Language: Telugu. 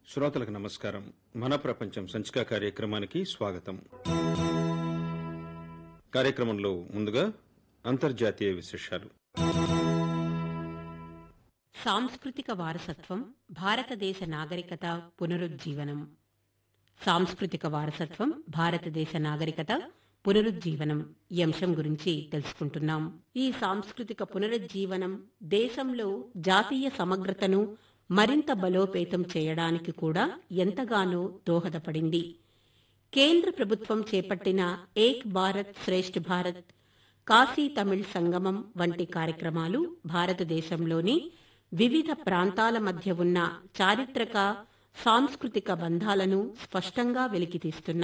శ్రోతలకు నమస్కారం. మన ప్రపంచం సంచిక కార్యక్రమానికి స్వాగతం. కార్యక్రమంలో ముందుగా అంతర్జాతీయ విశేషాలు. సాంస్కృతిక వారసత్వం, భారతదేశ నాగరికత పునరుజ్జీవనం. సాంస్కృతిక వారసత్వం, భారతదేశ నాగరికత పునరుజ్జీవనం ఈ అంశం గురించి తెలుసుకుంటున్నాం. ఈ సాంస్కృతిక పునరుజ్జీవనం దేశంలో జాతీయ సమగ్రతను మరింత బలోపేతం చేయడానికి కూడా ఎంతగానో దోహదపడింది. కేంద్ర ప్రభుత్వం చేపట్టిన ఏక్ భారత్ శ్రేష్ఠ భారత్, కాశీ తమిళ్ సంగమం వంటి కార్యక్రమాలు భారతదేశంలోని వివిధ ప్రాంతాల మధ్య ఉన్న చారిత్రక, సాంస్కృతిక బంధాలను స్పష్టంగా వెలికితీస్తున్నాయి.